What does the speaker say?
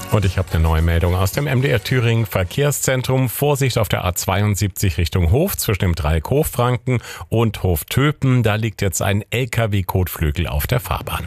Und ich habe eine neue Meldung aus dem MDR Thüringen Verkehrszentrum. Vorsicht auf der A72 Richtung Hof zwischen dem Dreieck Hofranken und Hoftöpen. Da liegt jetzt ein LKW-Kotflügel auf der Fahrbahn.